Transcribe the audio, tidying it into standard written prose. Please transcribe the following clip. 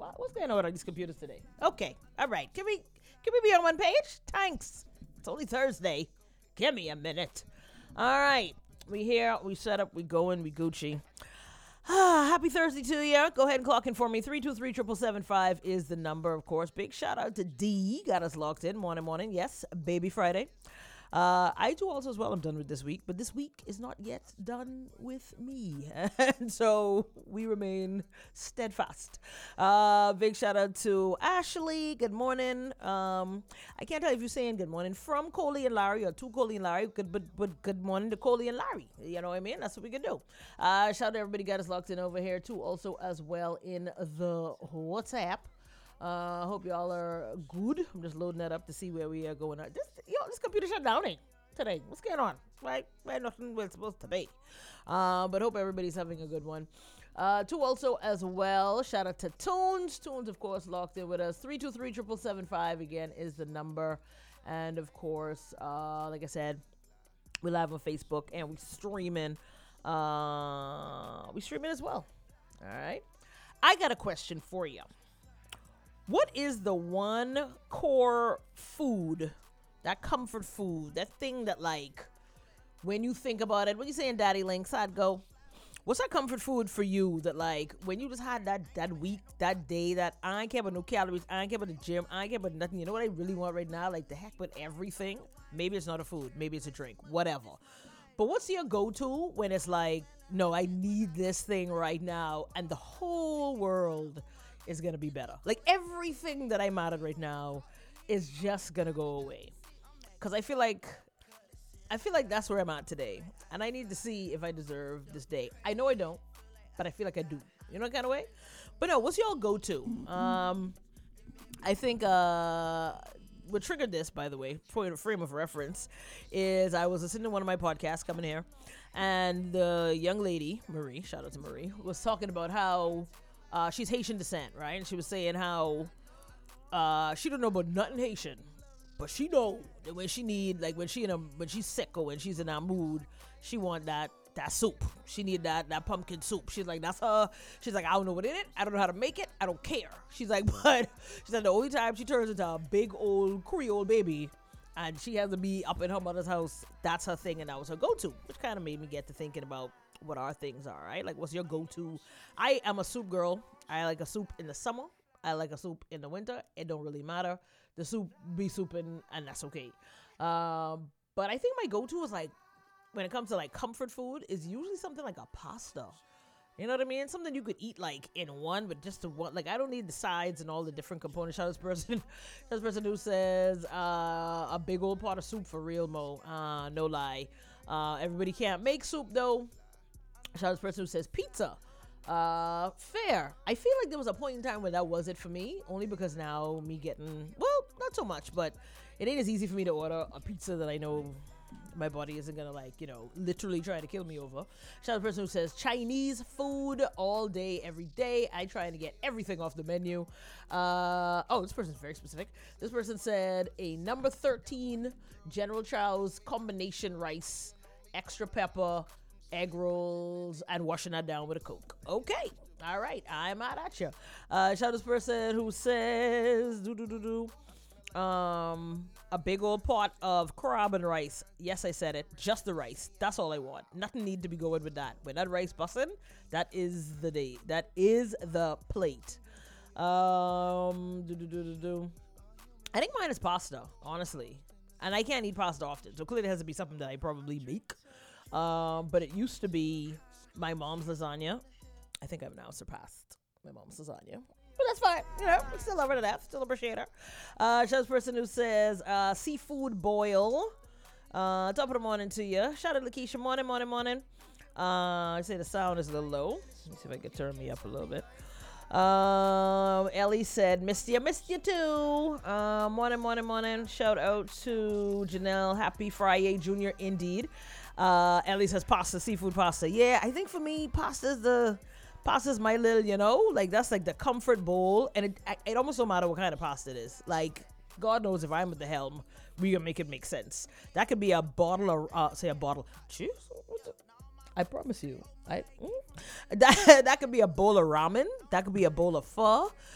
What's going on these computers today? Okay, all right. Can we be on one page? Thanks. It's only Thursday. Give me a minute. All right, we here. We set up. We going. We Gucci. Happy Thursday to you. Go ahead and clock in for me. 323-775 is the number, of course. Big shout out to D. Got us locked in. Morning. Yes, baby Friday. I do also as well. I'm done with this week, but this week is not yet done with me. And so we remain steadfast. Big shout out to Ashley. Good morning. I can't tell if you're saying good morning from Coley and Larry or to Coley and Larry, but good morning to Coley and Larry. You know what I mean? That's what we can do. Shout out to everybody got us locked in over here too. Also as well in the WhatsApp. Hope y'all are good. I'm just loading that up to see where we are going. This computer shut down today. What's going on? Right? Nothing we're supposed to be. But hope everybody's having a good one. Too also as well, shout out to Tunes. Tunes, of course, locked in with us. 323-775 again is the number. And of course, like I said, we're live on Facebook and we're streaming. We streaming as well. All right. I got a question for you. What is the one core food, that comfort food, that thing that, like, when you think about it, when you saying Daddy Links, I'd go, what's that comfort food for you that, like, when you just had that week, that day, that I ain't care about no calories, I ain't care about the gym, I ain't care about nothing. You know what I really want right now? Like, the heck with everything. Maybe it's not a food. Maybe it's a drink. Whatever. But what's your go-to when it's like, no, I need this thing right now, and the whole world is gonna be better. Like everything that I'm at right now is just gonna go away. Cause I feel like that's where I'm at today. And I need to see if I deserve this day. I know I don't, but I feel like I do. You know what kind of way? But no, what's y'all go-to? I think what triggered this, by the way, for a frame of reference, is I was listening to one of my podcasts coming here, and the young lady, Marie, shout out to Marie, was talking about how she's Haitian descent, right? And she was saying how she don't know about nothing Haitian, but she know that when she need, like when she's sick or when she's in that mood, she want that soup. She need that pumpkin soup. She's like, that's her. She's like, I don't know what in it. I don't know how to make it. I don't care. She's like, but she's like, the only time she turns into a big old Creole baby and she has to be up in her mother's house, that's her thing, and that was her go-to, which kind of made me get to thinking about what our things are, right? Like, what's your go-to? I am a soup girl. I like a soup in the summer. I like a soup in the winter. It don't really matter. The soup be souping, and that's okay. But I think my go-to is, like, when it comes to, like, comfort food, is usually something like a pasta. You know what I mean? Something you could eat, like, in one, but just to one. Like, I don't need the sides and all the different components. Shout out this person who says a big old pot of soup for real, Mo. No lie. Everybody can't make soup, though. Shout out this person who says pizza. Fair. I feel like there was a point in time where that was it for me, only because now me getting, well, not so much, but it ain't as easy for me to order a pizza that I know my body isn't gonna, like, you know, literally try to kill me over. Shout out the person who says Chinese food all day, every day. I trying to get everything off the menu. This person's very specific. This person said a number 13 General Chow's combination rice, extra pepper, egg rolls, and washing that down with a Coke. Okay. All right. I'm out at you. Shout out this person who says a big old pot of crab and rice. Yes, I said it. Just the rice. That's all I want. Nothing need to be going with that. When that rice bussin', that is the day. That is the plate. I think mine is pasta, honestly. And I can't eat pasta often, so clearly it has to be something that I probably make. But it used to be my mom's lasagna. I think I've now surpassed my mom's lasagna. But that's fine. You know, we still love her to death. Still appreciate her. Shout out to this person who says seafood boil. Top of the morning to you. Shout out to Lakeisha. Morning. I say the sound is a little low. Let me see if I can turn me up a little bit. Ellie said, missed you too. Morning. Shout out to Janelle. Happy Friday, Junior, indeed. Ellie says pasta, seafood pasta. Yeah, I think for me, pasta's my little, you know, like that's like the comfort bowl, and it almost don't matter what kind of pasta it is. Like, God knows if I'm at the helm, we gonna make it make sense. That could be a bottle of, Jeez, I promise you, that could be a bowl of ramen. That could be a bowl of pho.